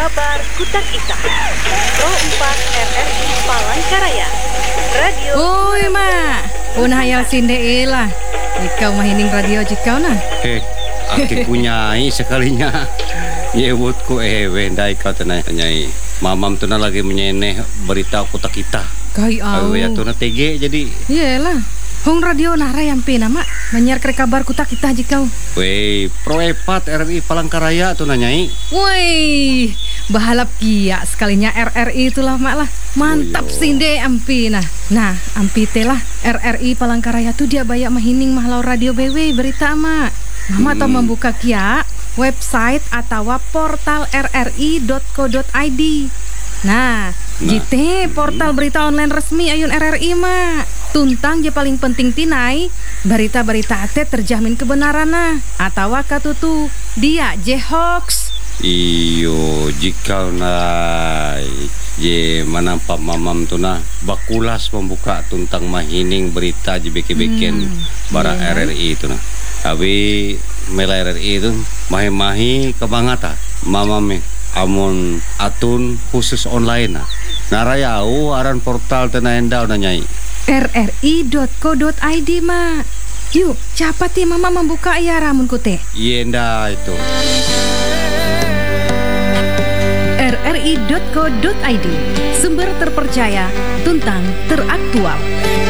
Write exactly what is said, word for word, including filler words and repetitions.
Kabar Kutak Ita Pro empat R R I Palangkaraya Radio. Oi mak, punah hayal sinde lah. Ikau mahining radio jikau nah. Heh, aki kunyai sekalinya. Yewutku ewe ndai kau tenai nyai. Mamam tu na lagi menyeneh berita Kutak Ita. Kai au. Awe ya tu na T G jadi. Iyalah. Hong radio nara yang pina mak menyiar ke kabar Kutak Ita jikau. Wei, Pro empat R R I Palangkaraya tu na nyai. Woi, bahalap kia sekalinya R R I itulah mak lah. Mantap Oh, sinde ampi nah. Nah, ampi telah R R I Palangkaraya tu dia bayak mahining mahlau radio B W berita mak. Mama hmm. tau membuka kia website atau portal r r i dot co dot i d. Nah, nah. Jite portal berita online resmi ayun R R I mak. Tuntang je paling penting tinai berita-berita ate terjamin kebenaran nah atau katutu dia je hoax. Iyo jika na je manampak mamam tu na bakulas membuka tuntang mahining berita je beke-beken hmm, bara yeah. R R I tu na. Tapi mela R R I tu mahi-mahi kebangata mamam amun atun khusus online na. Narayau aran portal tena endau na nyai. r r i dot co dot i d mak. Yuk, cepat ya mama membuka ya ramun kute. Yenda itu. r r i dot co dot i d, sumber terpercaya, tuntang teraktual.